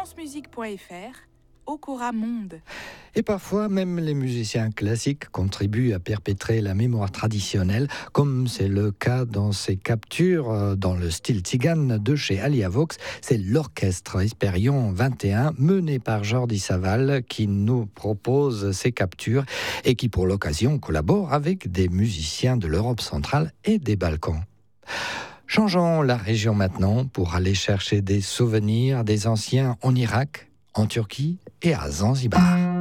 francemusique.fr, Okora Monde. Et parfois, même les musiciens classiques contribuent à perpétrer la mémoire traditionnelle, comme c'est le cas dans ces captures dans le style tzigane de chez Alia Vox. C'est l'orchestre Hespérion 21, mené par Jordi Saval, qui nous propose ces captures et qui, pour l'occasion, collabore avec des musiciens de l'Europe centrale et des Balkans. Changeons la région maintenant pour aller chercher des souvenirs des anciens en Irak, en Turquie et à Zanzibar.